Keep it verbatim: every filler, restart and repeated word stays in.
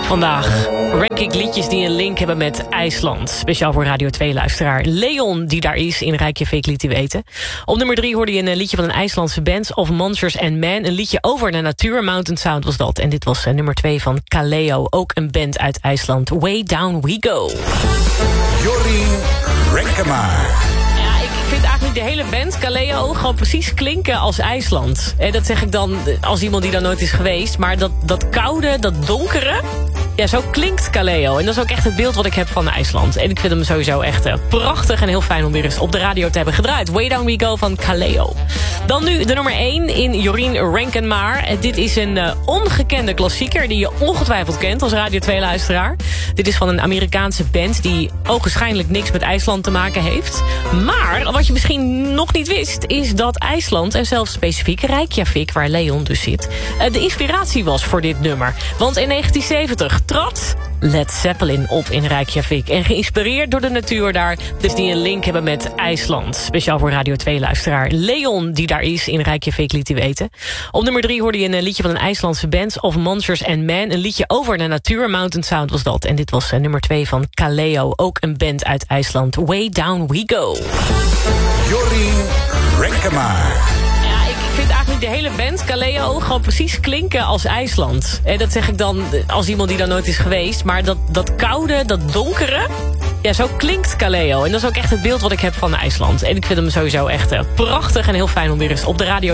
Vandaag rank ik liedjes die een link hebben met IJsland. Speciaal voor Radio twee-luisteraar Leon, die daar is in Reykjavik, liet hij weten. Op nummer drie hoorde je een liedje van een IJslandse band, Of Monsters and Men. Een liedje over de natuur, Mountain Sound was dat. En dit was uh, nummer twee van Kaleo, ook een band uit IJsland. Way Down We Go. Jorien Renkema. Ik vind eigenlijk de hele band, Kaleo, gewoon precies klinken als IJsland. En dat zeg ik dan als iemand die daar nooit is geweest. Maar dat, dat koude, dat donkere, ja, zo klinkt Kaleo. En dat is ook echt het beeld wat ik heb van IJsland. En ik vind hem sowieso echt uh, prachtig en heel fijn om weer eens op de radio te hebben gedraaid. Way Down We Go van Kaleo. Dan nu de nummer één in Jorien Renkema. Dit is een uh, ongekende klassieker die je ongetwijfeld kent als Radio twee-luisteraar. Dit is van een Amerikaanse band die ogenschijnlijk niks met IJsland te maken heeft. Maar wat je misschien nog niet wist, is dat IJsland, en zelfs specifiek Reykjavik, waar Leon dus zit, de inspiratie was voor dit nummer. Want in negentien zeventig trad Led Zeppelin op in Reykjavik. En geïnspireerd door de natuur daar, dus die een link hebben met IJsland. Speciaal voor Radio twee-luisteraar Leon, die daar is in Reykjavik, liet hij weten. Op nummer drie hoorde je een liedje van een IJslandse band, Of Monsters and Men. Een liedje over de natuur, Mountain Sound was dat. En dit was uh, nummer twee van Kaleo, ook een band uit IJsland. Way Down We Go. Jorien Renkema. Ik vind eigenlijk de hele band, Kaleo, gewoon precies klinken als IJsland. En dat zeg ik dan als iemand die daar nooit is geweest. Maar dat, dat koude, dat donkere, ja, zo klinkt Kaleo. En dat is ook echt het beeld wat ik heb van IJsland. En ik vind hem sowieso echt uh, prachtig en heel fijn om weer eens op de radio